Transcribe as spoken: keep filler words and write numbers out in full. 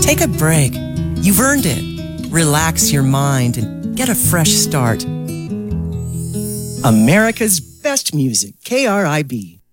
Take a break. You've earned it. Relax your mind and get a fresh start. America's best music, K R I B.